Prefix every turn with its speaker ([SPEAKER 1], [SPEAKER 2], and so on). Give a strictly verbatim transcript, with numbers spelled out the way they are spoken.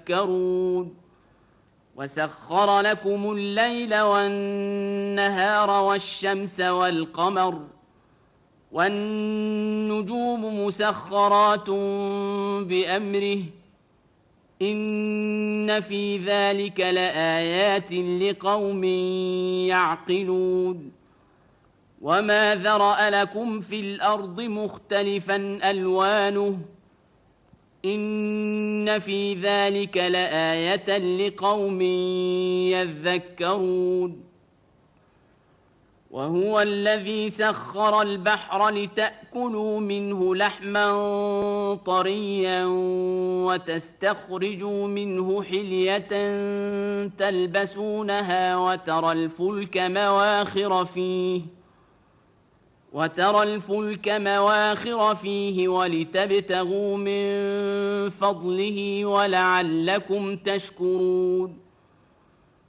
[SPEAKER 1] تذكرون وسخر لكم الليل والنهار والشمس والقمر والنجوم مسخرات بأمره إن في ذلك لآيات لقوم يعقلون وما ذرأ لكم في الأرض مختلفا ألوانه إن في ذلك لآية لقوم يذكرون وهو الذي سخر البحر لتأكلوا منه لحما طريا وتستخرجوا منه حلية تلبسونها وترى الفلك مواخر فيه وترى الفلك مواخر فيه ولتبتغوا من فضله ولعلكم تشكرون